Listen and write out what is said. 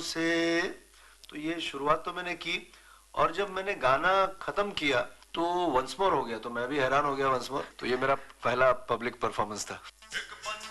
से तो ये शुरुआत तो मैंने की, और जब मैंने गाना खत्म किया तो वंस मोर हो गया, तो मैं भी हैरान हो गया वंस मोर। तो ये मेरा पहला पब्लिक परफॉर्मेंस था।